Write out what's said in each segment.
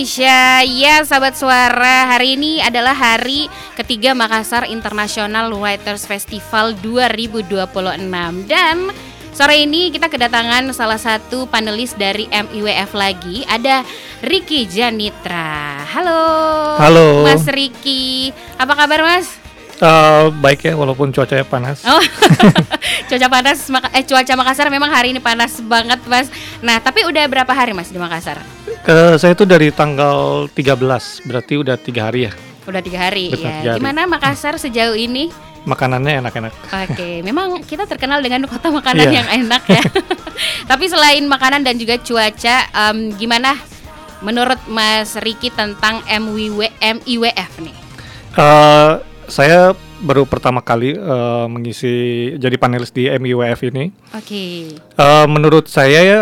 Ya, sahabat suara, hari ini adalah hari ketiga Makassar International Writers Festival 2026. Dan sore ini kita kedatangan salah satu panelis dari MIWF lagi, ada Ricky Janitra. Halo. Halo Mas Ricky, apa kabar Mas? Baik ya, walaupun cuacanya panas. Oh, cuaca Makassar memang hari ini panas banget Mas. Nah, tapi udah berapa hari Mas di Makassar? Saya itu dari tanggal 13, berarti udah 3 hari ya. Udah 3 hari. Betul, Ya. 3 hari. Gimana Makassar sejauh ini? Makanannya enak-enak. Oke, memang kita terkenal dengan kota makanan Iya. yang enak ya. Tapi selain makanan dan juga cuaca, gimana menurut Mas Ricky tentang MIWF nih? Saya baru pertama kali mengisi jadi panelis di MIWF ini. Oke. Menurut saya ya,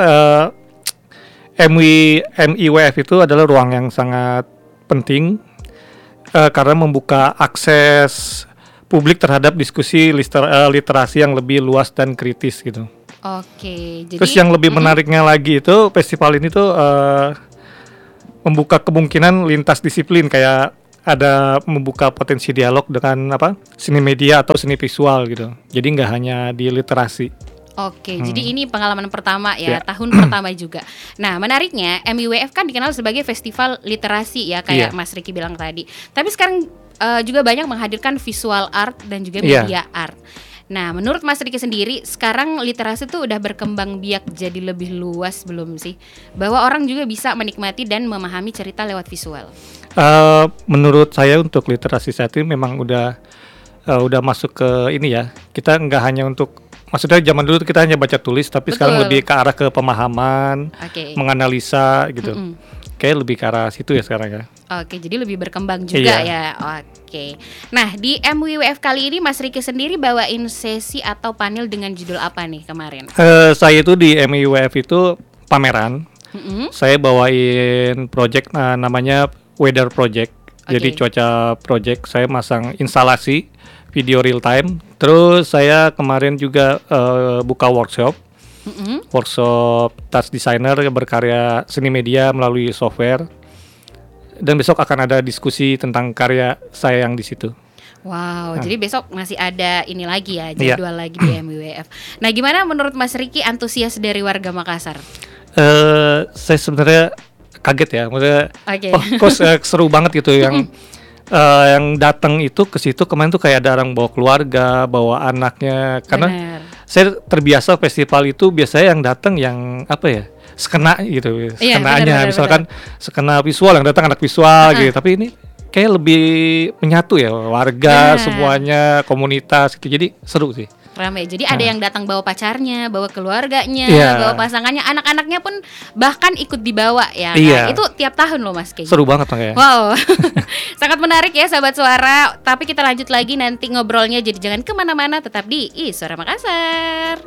MIWF itu adalah ruang yang sangat penting karena membuka akses publik terhadap diskusi literasi yang lebih luas dan kritis gitu. Oke. Jadi, Terus yang lebih menariknya lagi itu festival ini tuh membuka kemungkinan lintas disiplin, kayak ada membuka potensi dialog dengan seni media atau seni visual gitu. Jadi nggak hanya di literasi. Oke, jadi ini pengalaman pertama ya, Yeah. tahun pertama juga. Nah, menariknya MIWF kan dikenal sebagai festival literasi ya, kayak Yeah. Mas Ricky bilang tadi. Tapi sekarang juga banyak menghadirkan visual art dan juga Yeah. media art. Nah, menurut Mas Ricky sendiri, sekarang literasi tuh udah berkembang biak jadi lebih luas belum sih? Bahwa orang juga bisa menikmati dan memahami cerita lewat visual. Menurut saya untuk literasi saat ini memang udah masuk ke ini ya. Kita nggak hanya untuk, maksudnya zaman dulu kita hanya baca tulis, tapi sekarang Betul. lebih ke arah ke pemahaman, Oke. menganalisa gitu. Kayak lebih ke arah situ ya sekarang ya. Oke, jadi lebih berkembang juga ya. Oke. Nah, di MIWF kali ini Mas Ricky sendiri bawain sesi atau panel dengan judul apa nih kemarin? Saya itu di MIWF itu pameran. Saya bawain project namanya Weather Project. Jadi cuaca project. Saya masang instalasi video real time. Terus saya kemarin juga buka workshop. Workshop touch designer berkarya seni media melalui software. Dan besok akan ada diskusi tentang karya saya yang di situ. Wow, jadi besok masih ada ini lagi ya, jadwal lagi di MIWF. Nah, gimana menurut Mas Ricky antusias dari warga Makassar? Saya sebenarnya kaget ya, maksudnya Oke. kok seru banget gitu yang datang itu ke situ kemarin tuh kayak ada orang bawa keluarga, bawa anaknya, karena Benar. saya terbiasa festival itu biasanya yang datang yang skena gitu, Iya, skenanya benar, misalkan skena visual yang datang anak visual gitu, tapi ini kayak lebih menyatu ya, warga Benar. semuanya, komunitas gitu, jadi seru sih. Rame. Jadi ada yang datang bawa pacarnya, bawa keluarganya, Iya. bawa pasangannya, anak-anaknya pun bahkan ikut dibawa ya. Iya. Nah, itu tiap tahun loh Mas kayaknya. Seru banget makanya. Wow, sangat menarik ya sahabat suara. Tapi kita lanjut lagi nanti ngobrolnya, jadi jangan kemana-mana, tetap di Suara Makassar.